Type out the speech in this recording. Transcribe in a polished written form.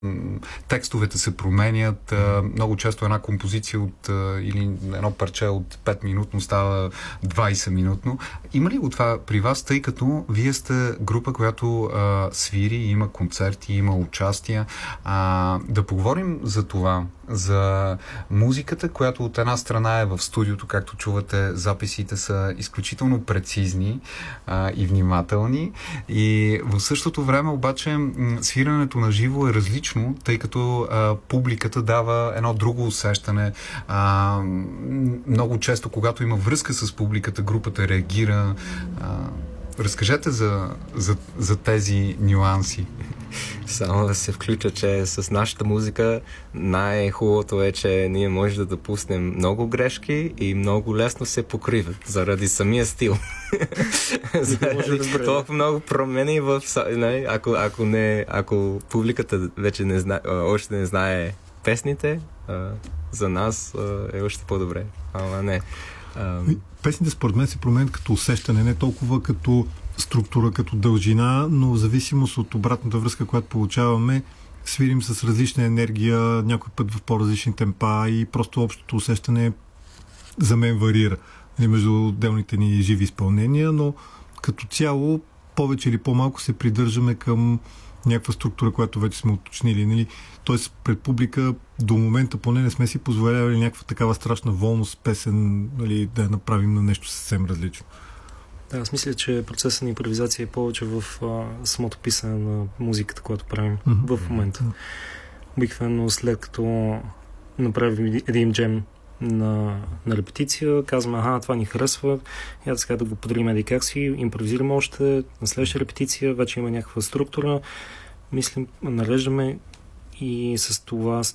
текстовете се променят, много често една композиция или едно парче от 5 минутно става 20 минутно. Има ли го това при вас, тъй като вие сте група, която свири, има концерти, има участия? Да поговорим за това, за музиката, която от една страна е в студиото, както чувате, записите са изключително прецизни и внимателни, и в същото време обаче свирането на живо е различно, тъй като публиката дава едно друго усещане. Много често, когато има връзка с публиката, групата реагира. Разкажете за тези нюанси. Само да се включа, че с нашата музика най-хубавото е, че ние може да допуснем много грешки и много лесно се покриват заради самия стил. Толкова много промени в... Ако публиката вече не знае, още не знае песните, за нас е още по-добре. Ама не. Песните според мен се променят като усещане, не толкова като структура, като дължина, но в зависимост от обратната връзка, която получаваме, свирим с различна енергия, някой път в по-различни темпа и просто общото усещане за мен варира между отделните ни живи изпълнения, но като цяло повече или по-малко се придържаме към някаква структура, която вече сме уточнили. Нали? Тоест пред публика до момента поне не сме си позволявали някаква такава страшна волност песен, нали, да я направим на нещо съвсем различно. Да, аз мисля, че процесът на импровизация е повече в самото писане на музиката, която правим в момента. Обикновено след като направим един джем на репетиция, казваме, това ни харесва, и сега да го поделим еди как си, импровизираме още, на следваща репетиция вече има някаква структура, мислим, нареждаме и с това